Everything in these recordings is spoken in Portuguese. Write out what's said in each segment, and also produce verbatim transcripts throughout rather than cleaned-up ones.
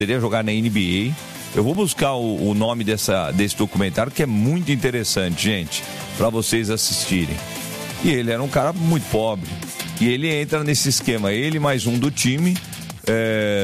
poderia jogar na N B A. Eu vou buscar o, o nome dessa, desse documentário, que é muito interessante, gente, para vocês assistirem. E ele era um cara muito pobre. E ele entra nesse esquema, ele mais um do time, é,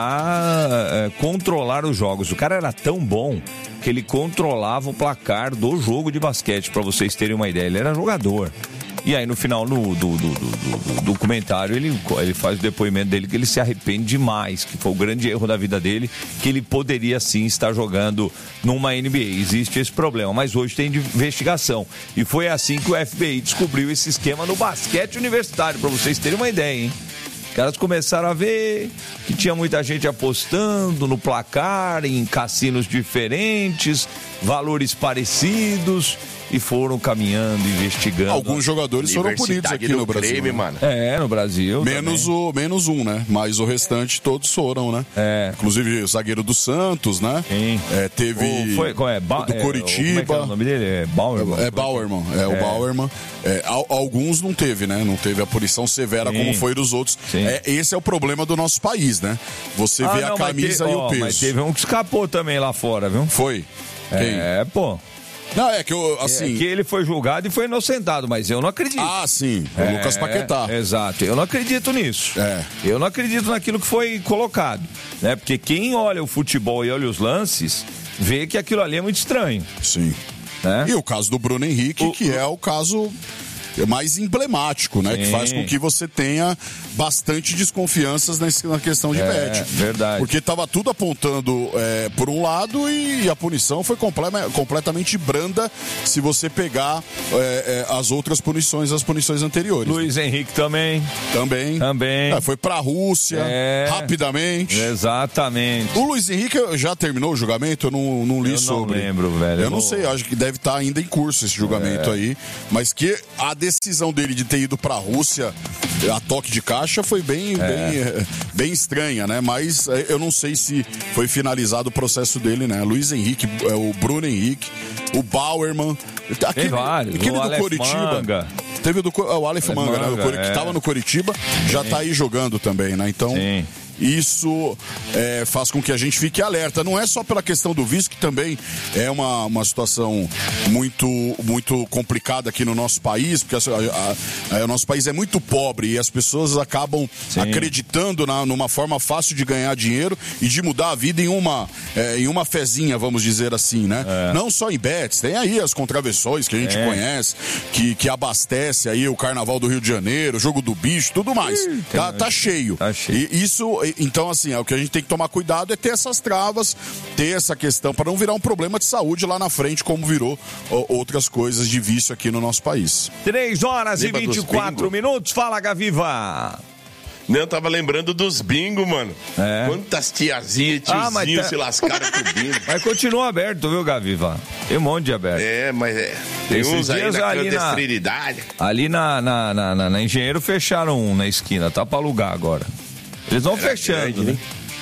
para é, controlar os jogos. O cara era tão bom que ele controlava o placar do jogo de basquete, para vocês terem uma ideia. Ele era jogador. E aí no final no, do, do, do, do documentário ele, ele faz o depoimento dele que ele se arrepende demais, que foi o grande erro da vida dele, que ele poderia sim estar jogando numa N B A. Existe esse problema, mas hoje tem investigação. E foi assim que o F B I descobriu esse esquema no basquete universitário, para vocês terem uma ideia, hein? Os caras começaram a ver que tinha muita gente apostando no placar, em cassinos diferentes, valores parecidos, e foram caminhando, investigando. Alguns jogadores foram punidos aqui no Brasil. Crime, mano. É, no Brasil. Menos, o, menos um, né? Mas o restante todos foram, né? É. Inclusive o zagueiro do Santos, né? Sim. É, teve. O, foi, qual é? Ba- do é, Coritiba. O, como é, é o nome dele? É Bauerman. É, é Bauerman. É, é o Bauerman. É, alguns não teve, né? Não teve a punição severa Sim. como foi dos outros. É, esse é o problema do nosso país, né? Você ah, vê não, a camisa te, e ó, o peso. Mas teve um que escapou também lá fora, viu? Foi. Quem? É, pô. Não, é que eu, assim... É que ele foi julgado e foi inocentado, mas eu não acredito. Ah, sim, o é, Lucas Paquetá. Exato, eu não acredito nisso. É. Eu não acredito naquilo que foi colocado, né? Porque quem olha o futebol e olha os lances, vê que aquilo ali é muito estranho. Sim. Né? E o caso do Bruno Henrique, o, que o... é o caso... mais emblemático, né? Sim. Que faz com que você tenha bastante desconfianças na questão de é, bet. Verdade. Porque estava tudo apontando é, por um lado e a punição foi comple- completamente branda se você pegar é, é, as outras punições, as punições anteriores. Luiz Henrique também. Também. Também. É, foi pra Rússia, é... rapidamente. Exatamente. O Luiz Henrique já terminou o julgamento? Eu não, não li eu sobre. Eu não lembro, velho. Eu não sei, acho que deve estar ainda em curso esse julgamento é. aí. Mas que a decisão dele de ter ido para a Rússia a toque de caixa foi bem, é. bem, bem estranha, né? Mas eu não sei se foi finalizado o processo dele, né? Luiz Henrique, o Bruno Henrique, o Bauerman, aquele, tem vários, aquele o do Aleph Coritiba. Manga. Teve o, do, o Aleph Manga, Manga, né? O, é. que estava no Coritiba, já está aí jogando também, né? Então... Sim. Isso é, faz com que a gente fique alerta. Não é só pela questão do vício, que também é uma, uma situação muito, muito complicada aqui no nosso país, porque a, a, a, o nosso país é muito pobre e as pessoas acabam Sim. acreditando na, numa forma fácil de ganhar dinheiro e de mudar a vida em uma, é, em uma fezinha, vamos dizer assim, né? É. Não só em bets, tem aí as contravenções que a gente é. conhece, que, que abastece aí o Carnaval do Rio de Janeiro, o Jogo do Bicho, tudo mais. Ih, tá, tá cheio. Tá cheio. E isso... Então, assim, é, o que a gente tem que tomar cuidado é ter essas travas, ter essa questão, para não virar um problema de saúde lá na frente, como virou ó, outras coisas de vício aqui no nosso país. três horas Lembra e vinte e quatro minutos, fala, Gaviva! Não, eu tava lembrando dos bingo, mano. É. Quantas tiazinhas e tiozinhos ah, tá... se lascaram com o bingo. Mas continua aberto, viu, Gaviva? Tem um monte de aberto. É, mas é. Tem Esses uns aí na ali clandestinidade. Na, ali na, na, na, na, na Engenheiro fecharam um na esquina, tá pra alugar agora. Eles vão Era fechando, grande, né?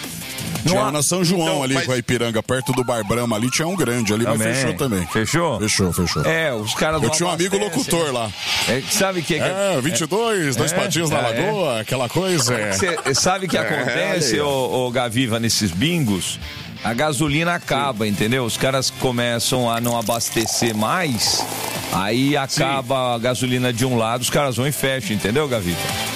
Tinha há... na São João então, ali mas... com a Ipiranga, perto do Bar Brahma ali, tinha um grande ali, também. Mas fechou também. Fechou? Fechou, fechou. É, os caras Eu tinha um amigo locutor né? lá. É, sabe o que é? É, vinte e dois, é, dois é, patinhos é, na lagoa, é. aquela coisa. Você sabe o que acontece, é, ô, ô Gaviva, nesses bingos? A gasolina acaba, Sim. entendeu? Os caras começam a não abastecer mais, aí acaba Sim. a gasolina de um lado, os caras vão e fecham, entendeu, Gaviva?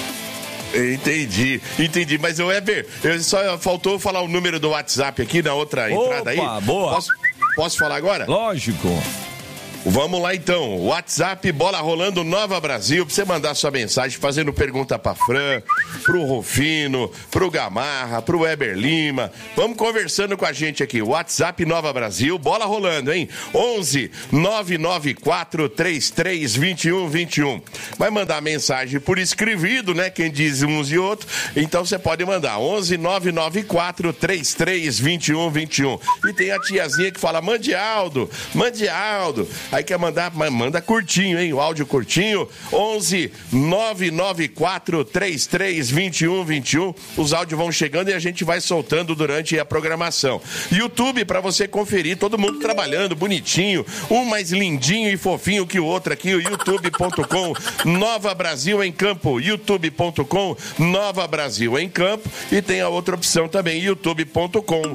Entendi, entendi. Mas, o Weber, eu só faltou falar o número do WhatsApp aqui na outra Opa, entrada aí. Boa. Posso, posso falar agora? Lógico. Vamos lá então, WhatsApp Bola Rolando Nova Brasil, pra você mandar sua mensagem fazendo pergunta pra Fran, pro Rufino, pro Gamarra, pro Weber Lima. Vamos conversando com a gente aqui, WhatsApp Nova Brasil, Bola Rolando, hein? onze nove nove quatro três três dois um dois um. Vai mandar mensagem por escrevido, né? Quem diz uns e outros. Então você pode mandar onze nove nove quatro três três dois um dois um. E tem a tiazinha que fala, mande Aldo, mande Aldo. Aí quer mandar, manda curtinho, hein? O áudio curtinho, onze nove nove quatro três três dois um dois um. Os áudios vão chegando e a gente vai soltando durante a programação. YouTube, para você conferir, todo mundo trabalhando, bonitinho, um mais lindinho e fofinho que o outro aqui, o youtube ponto com, Nova Brasil em Campo, youtube ponto com, Nova Brasil em Campo, e tem a outra opção também, youtube ponto com